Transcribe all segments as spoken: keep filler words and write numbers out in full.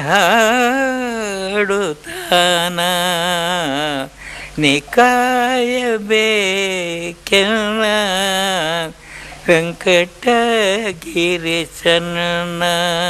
ಹಾಡುತ್ತಾನ ನಿಕಾಯಬೇಕೆನ್ನ ವೆಂಕಟಗಿರಿಸನ್ನ.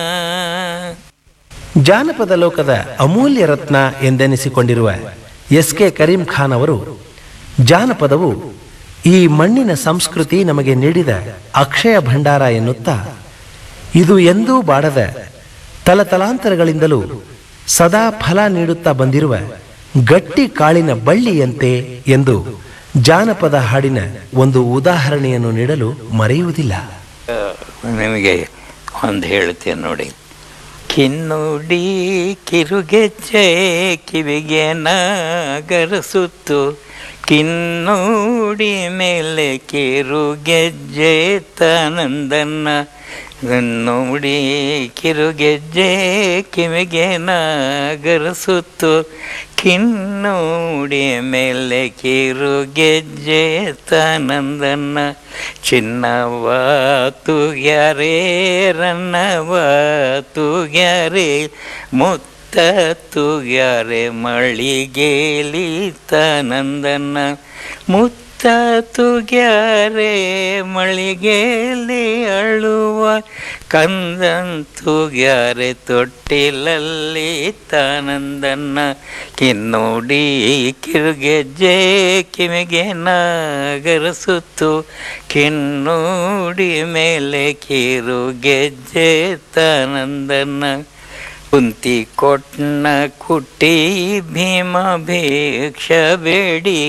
ಜಾನಪದ ಲೋಕದ ಅಮೂಲ್ಯ ರತ್ನ ಎಂದೆನಿಸಿಕೊಂಡಿರುವ S K Karim Khan ಅವರು ಜಾನಪದವು ಈ ಮಣ್ಣಿನ ಸಂಸ್ಕೃತಿ ನಮಗೆ ನೀಡಿದ ಅಕ್ಷಯ ಭಂಡಾರ ಎನ್ನುತ್ತಾ, ಇದು ಎಂದೂ ಬಾಡದ ತಲತಲಾಂತರಗಳಿಂದಲೂ ಸದಾ ಫಲ ನೀಡುತ್ತಾ ಬಂದಿರುವ ಗಟ್ಟಿ ಕಾಳಿನ ಬಳ್ಳಿಯಂತೆ ಎಂದು ಜಾನಪದ ಹಾಡಿನ ಒಂದು ಉದಾಹರಣೆಯನ್ನು ನೀಡಲು ಮರೆಯುವುದಿಲ್ಲ. ನಿಮಗೆ ಒಂದು ಹೇಳ್ತೇನೆ ನೋಡಿ. ಕಿನ್ನುಡಿ ಕಿರುಗೆಜ್ಜೆ ಕಿವಿಗೆ ನಾಗರಸುತ್ತು, ಕಿನ್ನೂಡಿ ಮೇಲೆ ಕಿರುಗೆಜ್ಜೆ ತಾನಂದನ್ನ. ನೋಡಿ ಕಿರುಗೆಜ್ಜೆ ಕಿವಿಗೆ ನಾಗರಸುತ್ತು, ಕಿನ್ನೂಡಿ ಮೇಲೆ ಕಿರುಗೆಜ್ಜೆ ತಾನಂದನ್ನ. ಚಿನ್ನವ ತುಗ್ಯಾರೇ ರನ್ನವ ತುಗ್ಯಾರೇ ಮುತ್ತ ತುಗ್ಯಾರೆ ಮಳಿಗೇಲಿ ತಾನಂದನ್ನ. ಮುತ್ತ ತುಗ್ಯಾರೆ ಮಳಿಗೇಲಿ ಅಳುವ ಕಂದನ್ ತುಗ್ಯಾರೆ ತೊಟ್ಟಿಲಲ್ಲಿ ತಾನಂದನ್ನ. ಕಿನ್ನೋಡಿ ಕಿರುಗೆಜ್ಜೆ ಕಿವಿಗೆ ನಾಗರಸುತ್ತು, ಕಿನ್ನೋಡಿ ಮೇಲೆ ಕಿರುಗೆಜ್ಜೆ ತಾನಂದನ್ನ. ಕುಂತಿ ಕೊಟ್ನ ಕುಟ್ಟಿ ಭೀಮ ಭಿಕ್ಷ ಬೇಡಿ